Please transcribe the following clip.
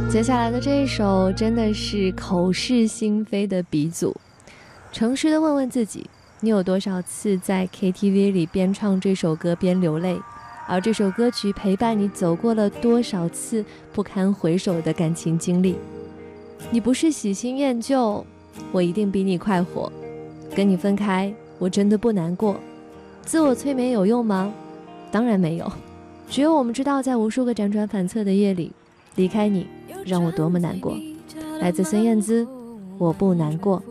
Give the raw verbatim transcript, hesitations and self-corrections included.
接下来的这一首真的是口是心非的鼻祖，诚实的问问自己，你有多少次在 K T V 里边唱这首歌边流泪，而这首歌曲陪伴你走过了多少次不堪回首的感情经历。你不是喜新厌旧，我一定比你快活，跟你分开我真的不难过。自我催眠有用吗？当然没有，只有我们知道在无数个辗转反侧的夜里，离开你让我多么难过。来自孙燕姿，我不难过。